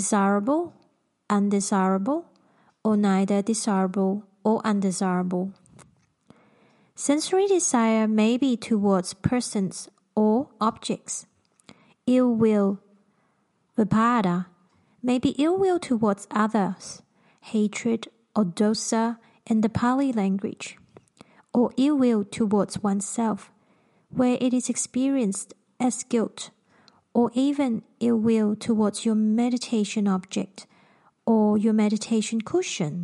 desirable, undesirable, or neither desirable or undesirable. Sensory desire may be towards persons or objects. Ill will, vipada, may be ill will towards others, hatred or dosa in the Pali language, or ill will towards oneself, where it is experienced as guilt, or even ill will towards your meditation object or your meditation cushion.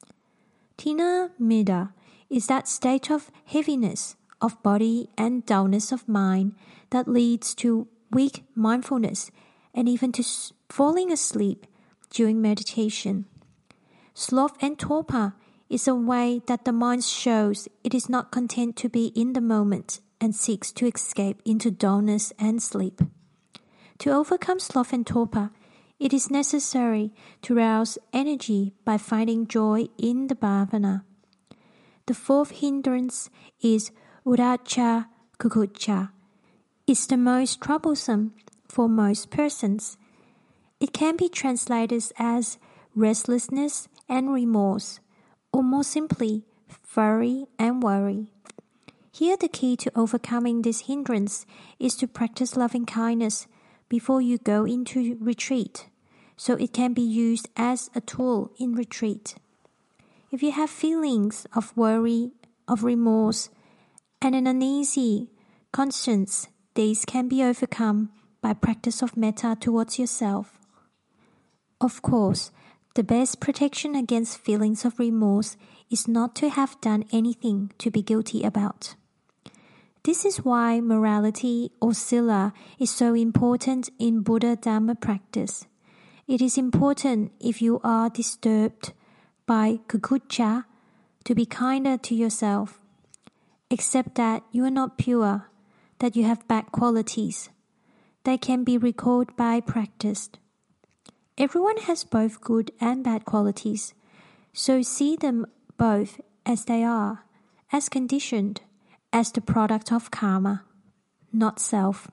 Tina Mida is that state of heaviness of body and dullness of mind that leads to weak mindfulness and even to falling asleep during meditation. Sloth and torpor is a way that the mind shows it is not content to be in the moment and seeks to escape into dullness and sleep. To overcome sloth and torpor, it is necessary to rouse energy by finding joy in the bhavana. The fourth hindrance is uddhacca kukucca. It's the most troublesome for most persons. It can be translated as restlessness and remorse, or more simply, fury and worry. Here the key to overcoming this hindrance is to practice loving kindness before you go into retreat, so it can be used as a tool in retreat. If you have feelings of worry, of remorse, and an uneasy conscience, these can be overcome by practice of metta towards yourself. Of course, the best protection against feelings of remorse is not to have done anything to be guilty about. This is why morality or sila is so important in Buddha Dhamma practice. It is important if you are disturbed by kukucca to be kinder to yourself. Accept that you are not pure, that you have bad qualities. They can be recalled by practice. Everyone has both good and bad qualities, so see them both as they are, as conditioned, as the product of karma, not self.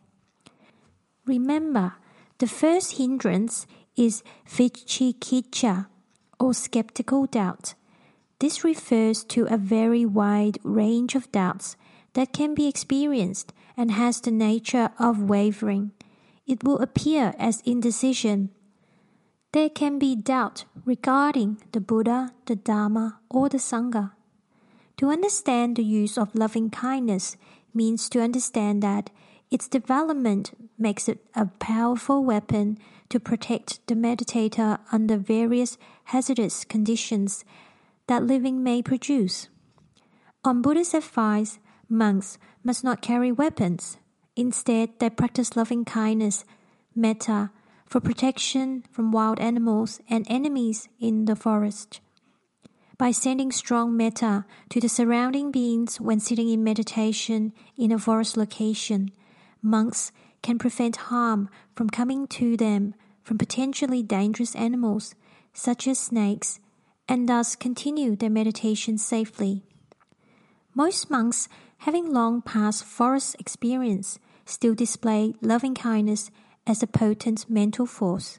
Remember, the first hindrance is vicikicca, or skeptical doubt. This refers to a very wide range of doubts that can be experienced and has the nature of wavering. It will appear as indecision. There can be doubt regarding the Buddha, the Dhamma, or the Sangha. To understand the use of loving kindness means to understand that its development makes it a powerful weapon to protect the meditator under various hazardous conditions that living may produce. On Buddha's advice, monks must not carry weapons. Instead, they practice loving kindness, metta, for protection from wild animals and enemies in the forest. By sending strong metta to the surrounding beings when sitting in meditation in a forest location, monks can prevent harm from coming to them from potentially dangerous animals such as snakes, and thus continue their meditation safely. Most monks, having long past forest experience, still display loving kindness as a potent mental force.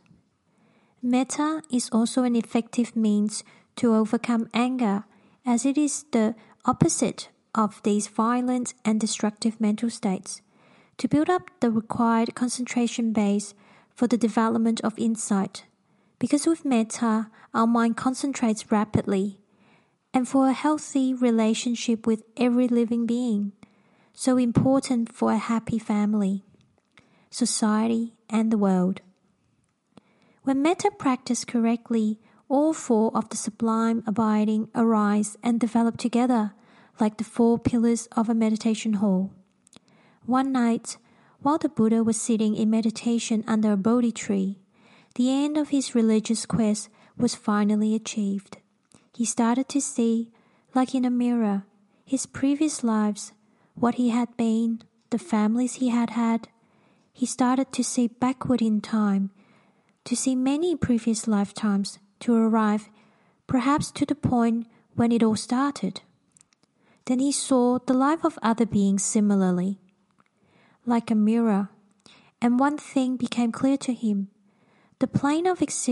Metta is also an effective means to overcome anger, as it is the opposite of these violent and destructive mental states, to build up the required concentration base for the development of insight. Because with metta, our mind concentrates rapidly, and for a healthy relationship with every living being, so important for a happy family, society, and the world. When metta practiced correctly, all four of the sublime abiding arise and develop together like the four pillars of a meditation hall. One night, while the Buddha was sitting in meditation under a Bodhi tree, the end of his religious quest was finally achieved. He started to see, like in a mirror, his previous lives, what he had been, the families he had had. He started to see backward in time, to see many previous lifetimes, to arrive perhaps to the point when it all started. Then he saw the life of other beings similarly, like a mirror, and one thing became clear to him. The plane of existence